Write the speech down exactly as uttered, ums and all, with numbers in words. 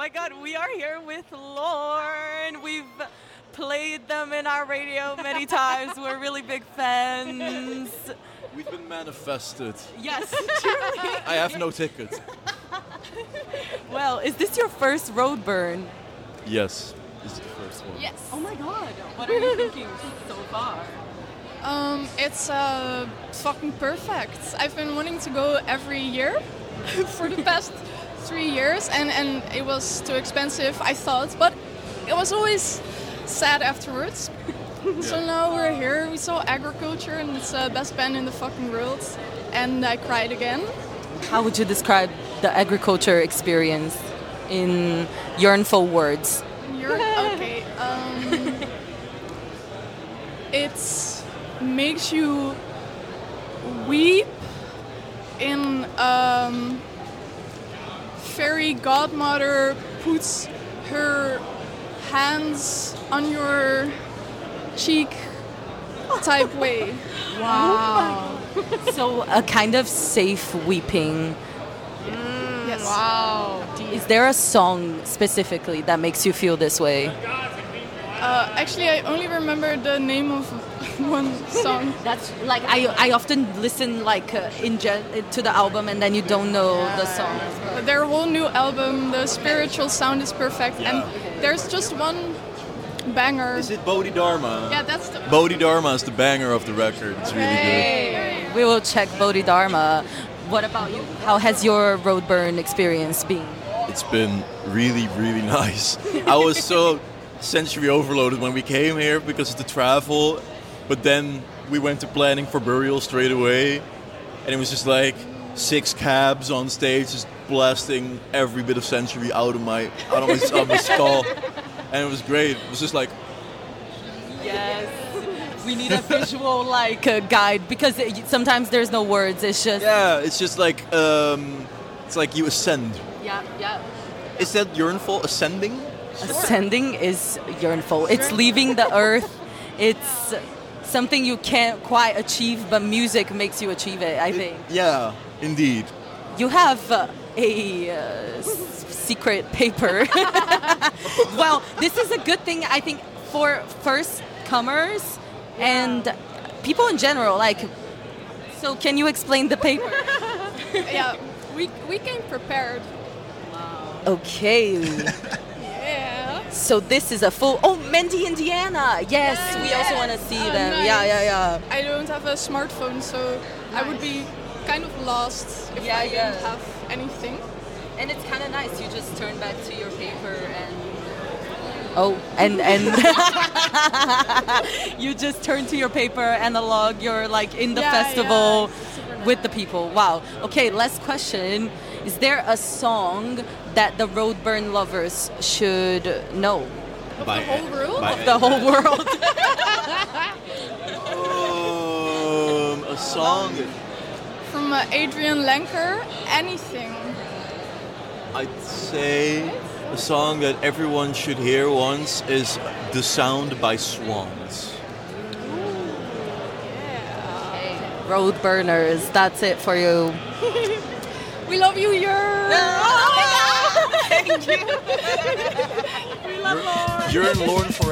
my God, we are here with Lorne. We've played them in our radio many times. We're really big fans. We've been manifested. Yes, truly. I have no ticket. Well, is this your first Roadburn? Yes, this is the first one. Yes. Oh my God, what are you thinking so far? Um, it's uh, fucking perfect. I've been wanting to go every year for the past three years, and, and it was too expensive, I thought, but it was always sad afterwards. So now we're here. We saw Agriculture, and it's the best band in the fucking world, and I cried again. How would you describe the Agriculture experience in yearnful words? You're okay. Um, it makes you weep in um, fairy godmother puts her hands on your cheek type way. Wow. So a kind of safe weeping. Yes. Wow. Is there a song specifically that makes you feel this way? Uh, actually, I only remember the name of one song. That's like I I often listen like uh, in gen- to the album and then you don't know the song. But their whole new album, the spiritual sound is perfect, and there's just one banger. Is it Bodhidharma? Yeah, that's the. Bodhidharma is the banger of the record. It's really good. We will check Bodhidharma. What about you? How has your Roadburn experience been? It's been really, really nice. I was so sensory overloaded when we came here because of the travel, but then we went to planning for Burial straight away, and it was just like six cabs on stage, just blasting every bit of sensory out of my out of my, out of my skull, and it was great. It was just like, Yes. We need a visual like uh, guide because it, sometimes there's no words. It's just yeah, it's just like um, it's like you ascend. yeah, yeah. Is that yearnful ascending? Ascending is yearnful. It's leaving the earth. It's something you can't quite achieve, but music makes you achieve it, I think. Yeah, indeed. You have uh, a uh, s- secret paper. Well, this is a good thing, I think, for first comers and people in general. Like, so can you explain the paper? Yeah, we we came prepared. Okay. Yeah. So this is a full. Oh, Mendy, Indiana. Yes, we also want to see Oh, them. nice. Yeah, yeah, yeah. I don't have a smartphone, so I would be kind of lost if Yeah, I yeah. didn't have anything. And it's kind of nice. You just turn back to your paper and. Oh, and and you just turn to your paper analog. You're like in the Yeah, festival yeah, it's super nice. with the people. Wow. Okay, last question. Is there a song that the Roadburn lovers should know? Of the whole world? by- The whole world. Um, a song that From uh, Adrian Lenker, anything. I'd say a song that everyone should hear once is "The Sound" by Swans. Roadburners. That's it for you. We love you, Jurn! Oh my God! Thank you. You're in Lorne forever.